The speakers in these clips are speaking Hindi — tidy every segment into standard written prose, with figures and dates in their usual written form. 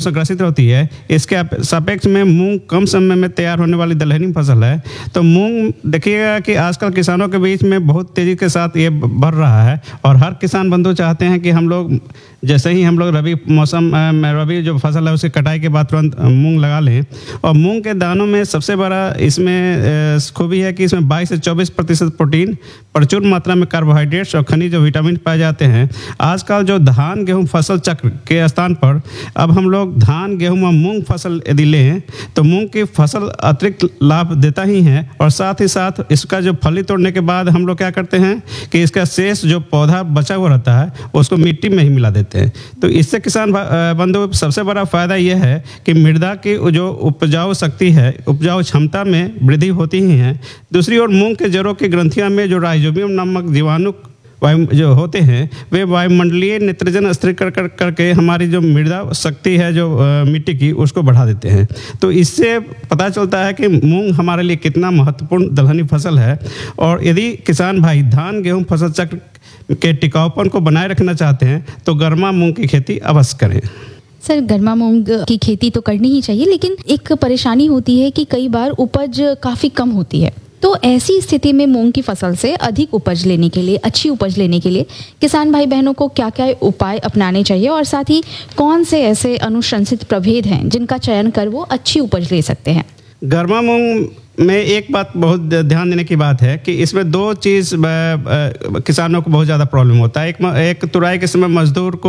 मौसम ग्रसित होती है, इसके सापेक्ष में मूंग कम समय में तैयार होने वाली दलहनी फसल है। तो मूंग देखिएगा कि आजकल किसानों के बीच में बहुत तेज़ी के साथ ये बढ़ रहा है और हर किसान बंधु चाहते हैं कि हम लोग जैसे ही हम लोग रबी जो फसल है उसकी कटाई के बाद तुरंत मूंग लगा लें। और मूंग के दानों में सबसे बड़ा इसमें खूबी है कि इसमें 22 से 24% प्रोटीन, प्रचुर मात्रा में कार्बोहाइड्रेट्स और खनिज और विटामिन पाए जाते हैं। आजकल जो धान गेहूं फसल चक्र के स्थान पर अब हम लोग धान गेहूं और मूंग फसल यदि लें तो मूंग की फसल अतिरिक्त लाभ देता ही है और साथ ही साथ इसका जो फली तोड़ने के बाद हम लोग क्या करते हैं कि इसका शेष जो पौधा बचा हुआ रहता है उसको मिट्टी में ही मिला देते हैं। तो इससे किसान बंधु सबसे बड़ा फायदा यह है कि मृदा की जो उपजाऊ शक्ति है, उपजाऊ क्षमता में वृद्धि होती ही है। दूसरी ओर मूंग के जड़ों की ग्रंथियां में जो राइजोबियम नामक जीवाणु जो होते हैं वे वायुमंडलीय नाइट्रोजन स्थिरीकरण करके हमारी जो मृदा शक्ति है जो मिट्टी की उसको बढ़ा देते हैं। तो इससे पता चलता है कि मूंग हमारे लिए कितना महत्वपूर्ण दलहनी फसल है। और यदि किसान भाई धान गेहूं फसल चक्र के टिकाऊपन को बनाए रखना चाहते हैं तो गर्मा मूंग की खेती अवश्य करें। सर, गर्मा मूंग की खेती तो करनी ही चाहिए, लेकिन एक परेशानी होती है कि कई बार उपज काफ़ी कम होती है। तो ऐसी स्थिति में मूंग की फसल से अधिक उपज लेने के लिए, अच्छी उपज लेने के लिए किसान भाई बहनों को क्या क्या उपाय अपनाने चाहिए और साथ ही कौन से ऐसे अनुशंसित प्रभेद हैं जिनका चयन कर वो अच्छी उपज ले सकते हैं? गर्मा मूंग में एक बात बहुत ध्यान देने की बात है कि इसमें दो चीज़ किसानों को बहुत ज़्यादा प्रॉब्लम होता है। एक तुराई के समय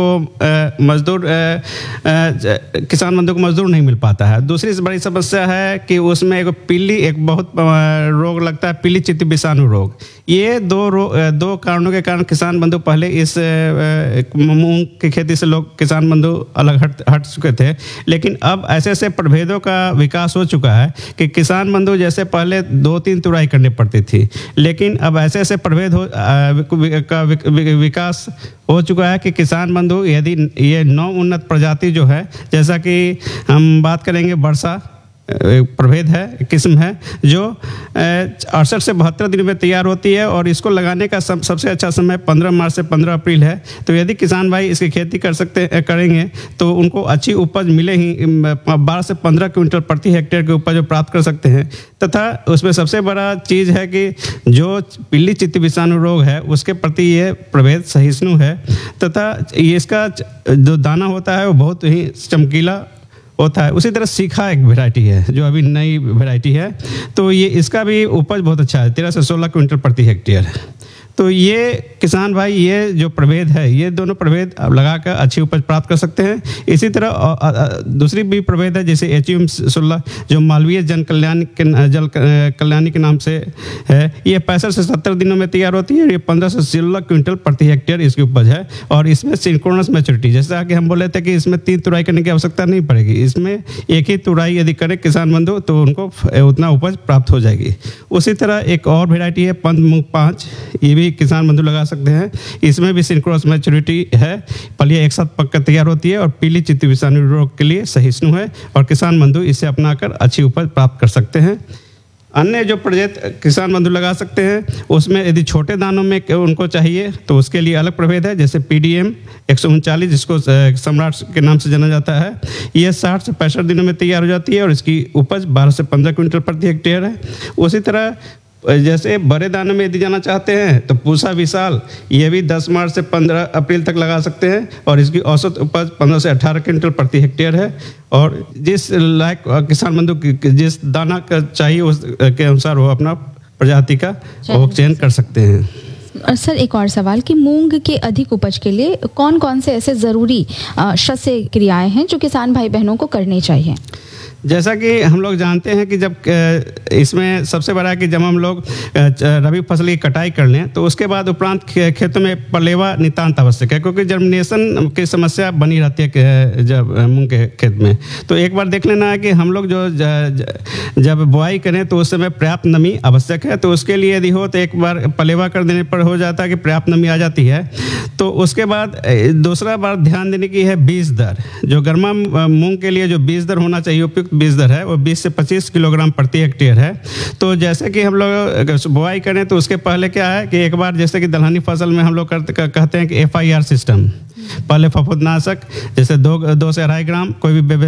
किसान बंधु को मजदूर नहीं मिल पाता है। दूसरी बड़ी समस्या है कि उसमें एक बहुत रोग लगता है, पीली चित्ती विषाणु रोग। ये दो कारणों के कारण किसान बंधु पहले इस मूंग की खेती से किसान बंधु अलग हट चुके थे, लेकिन अब ऐसे ऐसे प्रभेदों का विकास हो चुका है कि किसान बंधु जैसे पहले 2-3 तुराई करनी पड़ती थी, लेकिन अब ऐसे ऐसे प्रभेद का विकास हो चुका है कि किसान बंधु यदि ये 9 उन्नत प्रजाति जो है, जैसा कि हम बात करेंगे वर्षा प्रभेद है, किस्म है जो 68 से 72 दिन में तैयार होती है और इसको लगाने का सबसे अच्छा समय 15 मार्च से 15 अप्रैल है। तो यदि किसान भाई इसकी खेती करेंगे तो उनको अच्छी उपज मिले ही 12 से 15 क्विंटल प्रति हेक्टेयर की उपज प्राप्त कर सकते हैं। तथा उसमें सबसे बड़ा चीज़ है कि जो पीली चित्ती विषाणु रोग है उसके प्रति ये प्रभेद सहिष्णु है तथा इसका जो दाना होता है वो बहुत ही चमकीला होता है। उसी तरह सीखा एक वैरायटी है जो अभी नई वैरायटी है, तो ये इसका भी उपज बहुत अच्छा है, 13 से 16 क्विंटल प्रति हेक्टेयर। तो ये किसान भाई ये जो प्रभेद है, ये दोनों प्रभेद लगाकर अच्छी उपज प्राप्त कर सकते हैं। इसी तरह दूसरी भी प्रभेद है जैसे HUM 16 जो मालवीय जल कल्याणी के नाम से है। ये 65 से 70 दिनों में तैयार होती है। ये 15 से 16 क्विंटल प्रति हेक्टेयर इसकी उपज है और इसमें सिंक्रोनस मैच्योरिटी, जैसा कि हम बोले थे कि इसमें 3 तुराई करने की आवश्यकता नहीं पड़ेगी। इसमें एक ही तुराई यदि करे किसान बंधु तो उनको उतना उपज प्राप्त हो जाएगी। उसी तरह एक और वेराइटी है पंत मूंग 5, ये भी किसान बंधु लगा सकते हैं। इसमें भी सिंक्रोनस मैच्योरिटी है, फलियां एक साथ पककर तैयार होती है और पीली चित्ती विषाणु रोग के लिए सहिष्णु है और किसान बंधु इसे अपनाकर अच्छी उपज प्राप्त कर सकते हैं। अन्य जो प्रजाति किसान बंधु लगा सकते हैं उसमें यदि छोटे दानों में उनको चाहिए तो उसके लिए अलग प्रभेद है, जैसे PDM 139 जिसको सम्राट के नाम से जाना जाता है। ये 60 से 65 दिनों में तैयार हो जाती है और इसकी उपज 12 से 15 क्विंटल प्रति हेक्टेयर है। उसी तरह जैसे बड़े दानों में यदि जाना चाहते हैं तो पूसा विशाल, ये भी 10 मार्च से 15 अप्रैल तक लगा सकते हैं और इसकी औसत उपज 15 से 18 क्विंटल प्रति हेक्टेयर है। और जिस लायक किसान बंधु जिस दाना का चाहिए उसके अनुसार वो अपना प्रजाति का चयन कर सकते हैं। और सर, एक और सवाल कि मूंग के अधिक उपज के लिए कौन कौन से ऐसे ज़रूरी शस्य क्रियाएं हैं जो किसान भाई बहनों को करनी चाहिए? जैसा कि हम लोग जानते हैं कि जब इसमें सबसे बड़ा है कि जब हम लोग रबी फसल की कटाई कर लें तो उसके बाद उपरांत खेतों में पलेवा नितांत आवश्यक है, क्योंकि जर्मिनेशन की समस्या बनी रहती है जब मूंग के खेत में। तो एक बार देख लेना है कि हम लोग जो जब बुआई करें तो उस समय पर्याप्त नमी आवश्यक है। तो उसके लिए यदि हो तो एक बार पलेवा कर देने पर हो जाता है कि पर्याप्त नमी आ जाती है। तो उसके बाद दूसरा बात ध्यान देने की है बीज दर। जो गर्मा मूंग के लिए जो बीज दर होना चाहिए, उपयुक्त बीज दर है, वो 20 से 25 किलोग्राम प्रति हेक्टेयर है। तो जैसे कि हम लोग बुआई करें तो उसके पहले क्या है कि एक बार जैसे कि दलहनी फसल में हम लोग कहते हैं कि FIR सिस्टम, पहले फफूंदनाशक जैसे 2 से 2.5 ग्राम कोई भी